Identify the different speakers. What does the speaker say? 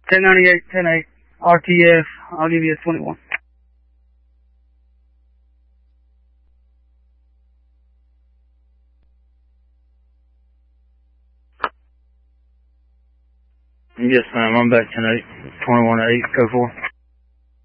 Speaker 1: 1098, 10-8, RTF, I'll give you a 21.
Speaker 2: Yes, ma'am, I'm back 10-8, 21-8, go for.